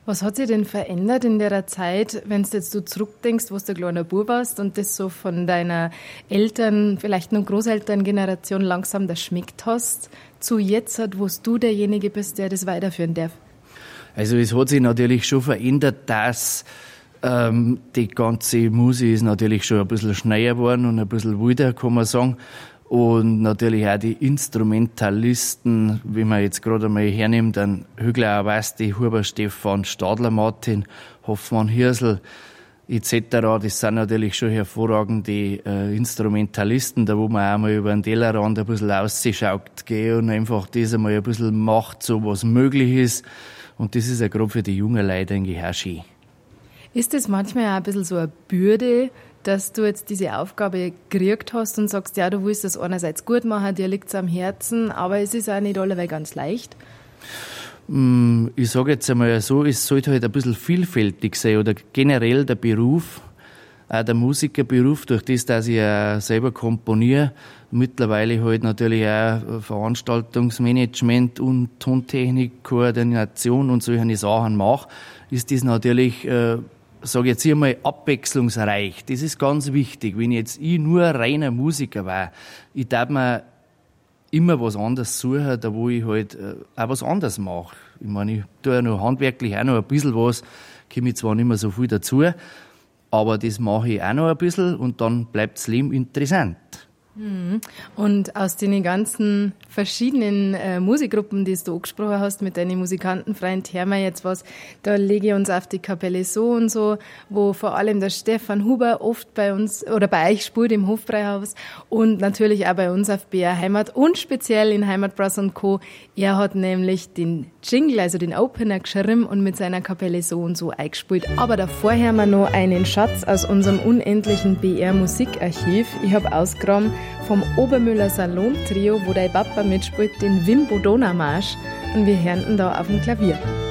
Was hat sich denn verändert in der Zeit, wenn du jetzt zurückdenkst, wo du ein kleiner Bub warst und das so von deiner Eltern, vielleicht noch Großelterngeneration langsam das schmeckt hast, zu jetzt, wo du derjenige bist, der das weiterführen darf? Also es hat sich natürlich schon verändert, dass die ganze Musik ist natürlich schon ein bisschen schneller geworden und ein bisschen wilder, kann man sagen. Und natürlich auch die Instrumentalisten, wie man jetzt gerade einmal hernimmt, dann Hügler Awasti, Huber Stefan, Stadler Martin, Hoffmann Hirsel etc. Das sind natürlich schon hervorragende Instrumentalisten, da wo man auch mal über den Tellerrand ein bisschen rausschaut und einfach das einmal ein bisschen macht, so was möglich ist. Und das ist ja gerade für die jungen Leute eigentlich auch schön. Ist das manchmal auch ein bisschen so eine Bürde, dass du jetzt diese Aufgabe gekriegt hast und sagst, ja, du willst das einerseits gut machen, dir liegt es am Herzen, aber es ist auch nicht alleweil ganz leicht? Ich sage jetzt einmal so, es sollte halt ein bisschen vielfältig sein oder generell der Beruf, auch der Musikerberuf, durch das, dass ich auch selber komponiere, mittlerweile halt natürlich auch Veranstaltungsmanagement und Tontechnik, Koordination und solche Sachen mache, ist das natürlich sage jetzt hier mal abwechslungsreich. Das ist ganz wichtig. Wenn jetzt ich nur reiner Musiker war, ich darf mir immer was anderes suchen, da wo ich halt auch was anderes mache. Ich meine, ich tue ja noch handwerklich auch noch ein bisschen was, komme zwar nicht mehr so viel dazu, aber das mache ich auch noch ein bisschen und dann bleibt das Leben interessant. Und aus den ganzen verschiedenen Musikgruppen, die du angesprochen hast, mit deinen Musikantenfreund, hören wir jetzt was, da lege ich uns auf die Kapelle so und so, wo vor allem der Stefan Huber oft bei uns oder bei euch spielt im Hofbräuhaus und natürlich auch bei uns auf BR Heimat und speziell in Heimatbras & Co. Er hat nämlich den Jingle, also den Opener geschrieben und mit seiner Kapelle so und so eingespielt. Aber davor hören wir noch einen Schatz aus unserem unendlichen BR Musikarchiv. Ich habe ausgegraben vom Obermüller Salon Trio, wo dein Papa mitspielt, den Wim Bodona Marsch. Und wir hören ihn da auf dem Klavier.